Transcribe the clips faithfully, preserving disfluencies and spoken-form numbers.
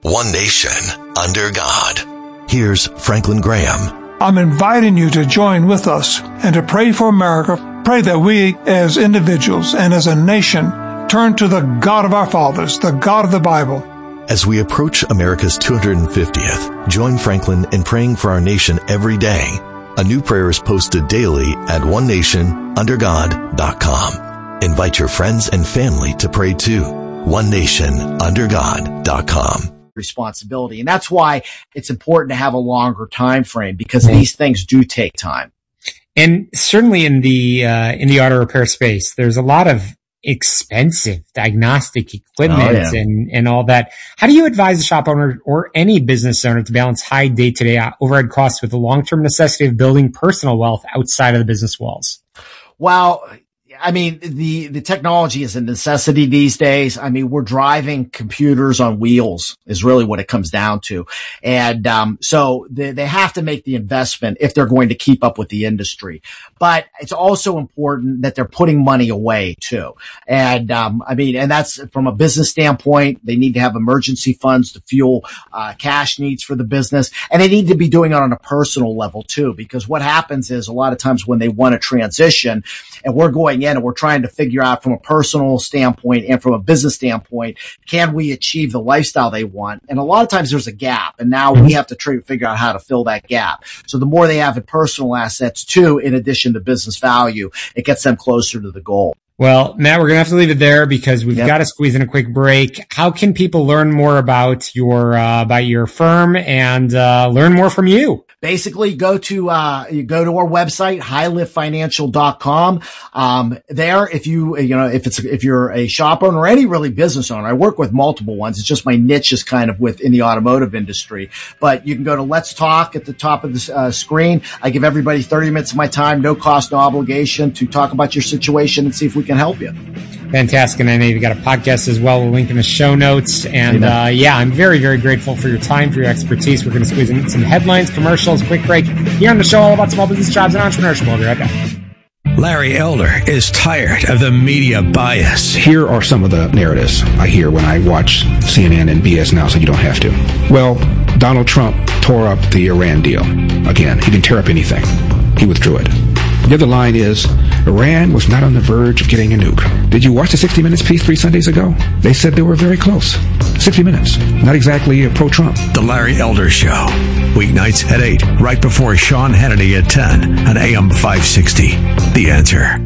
One nation, under God. Here's Franklin Graham. I'm inviting you to join with us and to pray for America. Pray that we as individuals and as a nation turn to the God of our fathers, the God of the Bible. As we approach America's two hundred fiftieth, join Franklin in praying for our nation every day. A new prayer is posted daily at one nation under god dot com. Invite your friends and family to pray too. one nation under god dot com. Responsibility. And that's why it's important to have a longer time frame, because these things do take time. And certainly in the, uh, in the auto repair space, there's a lot of expensive diagnostic equipment oh, yeah. and, and all that. How do you advise a shop owner or any business owner to balance high day-to-day overhead costs with the long-term necessity of building personal wealth outside of the business walls? Well, I mean, the, the technology is a necessity these days. I mean, we're driving computers on wheels is really what it comes down to. And, um, so they, they have to make the investment if they're going to keep up with the industry. But it's also important that they're putting money away too. And, um, I mean, and that's from a business standpoint. They need to have emergency funds to fuel, uh, cash needs for the business. And they need to be doing it on a personal level too, because what happens is a lot of times when they want to transition and we're going in and we're trying to figure out from a personal standpoint and from a business standpoint, can we achieve the lifestyle they want? And a lot of times there's a gap, and now we have to try to figure out how to fill that gap. So the more they have in personal assets too, in addition to business value, it gets them closer to the goal. Well, Matt, we're going to have to leave it there because we've yep. got to squeeze in a quick break. How can people learn more about your, uh, about your firm and, uh, learn more from you? Basically, go to, uh, you go to our website, high lift financial dot com. Um, there, if you, you know, if it's, if you're a shop owner or any really business owner, I work with multiple ones. It's just my niche is kind of within the automotive industry, but you can go to Let's Talk at the top of the uh, screen. I give everybody thirty minutes of my time, no cost, no obligation, to talk about your situation and see if we can help you. Fantastic. And I know you've got a podcast as well. We'll link in the show notes. And, uh, yeah, I'm very, very grateful for your time, for your expertise. We're going to squeeze in some headlines, commercials, quick break here on the show all about small business, jobs, and entrepreneurship. We'll be right back. Larry Elder is tired of the media bias. Here are some of the narratives I hear when I watch C N N and B S Now, so you don't have to. Well, Donald Trump tore up the Iran deal. Again, he didn't tear up anything. He withdrew it. The other line is, Iran was not on the verge of getting a nuke. Did you watch the sixty minutes piece three Sundays ago? They said they were very close. sixty minutes. Not exactly pro-Trump. The Larry Elder Show. Weeknights at eight, right before Sean Hannity at ten on A M five sixty. The Answer.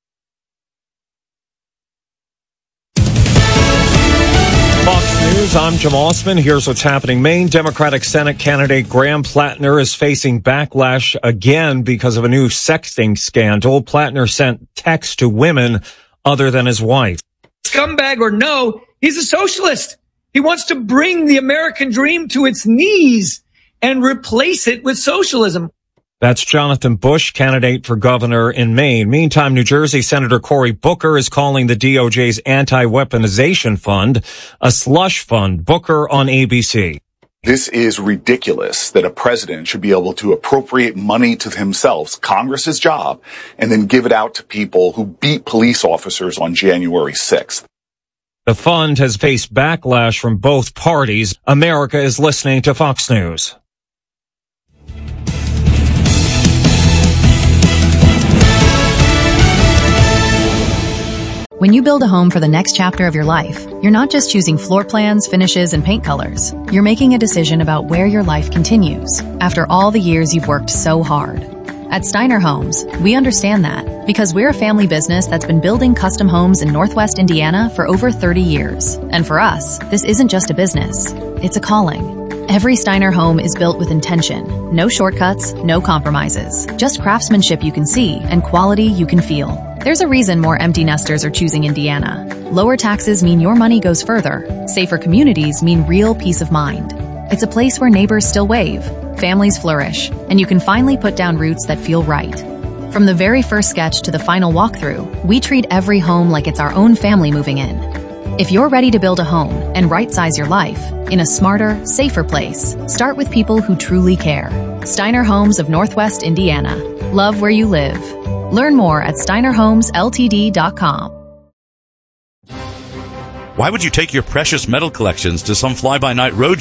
Fox News, I'm Jim Osman. Here's what's happening. Maine Democratic Senate candidate Graham Plattner is facing backlash again because of a new sexting scandal. Plattner sent texts to women other than his wife. Scumbag or no, he's a socialist. He wants to bring the American dream to its knees and replace it with socialism. That's Jonathan Bush, candidate for governor in Maine. Meantime, New Jersey Senator Cory Booker is calling the D O J's anti-weaponization fund a slush fund. Booker on A B C. This is ridiculous that a president should be able to appropriate money to himself, Congress's job, and then give it out to people who beat police officers on January sixth. The fund has faced backlash from both parties. America is listening to Fox News. When you build a home for the next chapter of your life, you're not just choosing floor plans, finishes, and paint colors. You're making a decision about where your life continues after all the years you've worked so hard. At Steiner Homes, we understand that because we're a family business that's been building custom homes in Northwest Indiana for over thirty years. And for us, this isn't just a business, it's a calling. Every Steiner home is built with intention. No shortcuts, no compromises. Just craftsmanship you can see and quality you can feel. There's a reason more empty nesters are choosing Indiana. Lower taxes mean your money goes further. Safer communities mean real peace of mind. It's a place where neighbors still wave, families flourish, and you can finally put down roots that feel right. From the very first sketch to the final walkthrough, we treat every home like it's our own family moving in. If you're ready to build a home and right-size your life in a smarter, safer place, start with people who truly care. Steiner Homes of Northwest Indiana. Love where you live. Learn more at steiner homes l t d dot com. Why would you take your precious metal collections to some fly-by-night roadshow